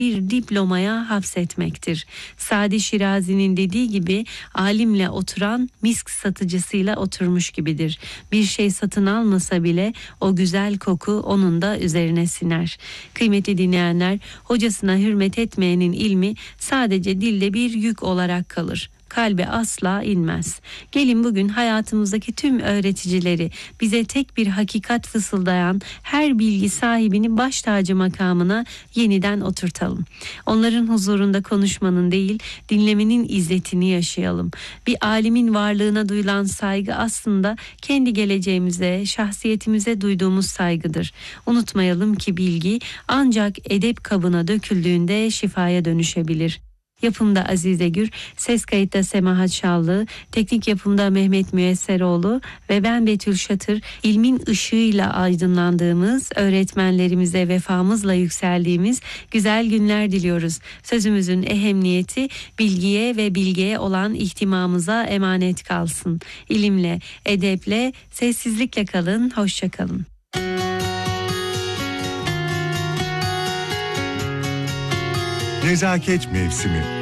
bir diplomaya hapsetmektir. Sadi Şirazi'nin dediği gibi alimle oturan misk satıcısıyla oturmuş gibidir. Bir şey satın almasa bile o güzel koku onun da üzerine siner. Kıymetli dinleyenler, hocasına hürmet etmeyenin ilmi sadece dilde bir yük olarak kalır. Kalbe asla inmez. Gelin bugün hayatımızdaki tüm öğreticileri, bize tek bir hakikat fısıldayan her bilgi sahibini baş tacı makamına yeniden oturtalım. Onların huzurunda konuşmanın değil, dinlemenin izzetini yaşayalım. Bir alimin varlığına duyulan saygı aslında kendi geleceğimize, şahsiyetimize duyduğumuz saygıdır. Unutmayalım ki bilgi ancak edep kabına döküldüğünde şifaya dönüşebilir. Yapımda Azize Gür, ses kayıtta Semahat Şallı, teknik yapımda Mehmet Müyesseroğlu ve ben Betül Şatır, ilmin ışığıyla aydınlandığımız, öğretmenlerimize vefamızla yükseldiğimiz güzel günler diliyoruz. Sözümüzün ehemmiyeti bilgiye ve bilgeye olan ihtimamımıza emanet kalsın. İlimle, edeple, sessizlikle kalın, hoşça kalın. Nezaket mevsimi.